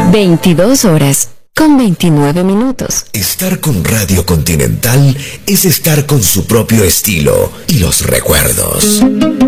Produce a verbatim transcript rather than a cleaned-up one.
veintidós horas con veintinueve minutos. Estar con Radio Continental es estar con su propio estilo y los recuerdos.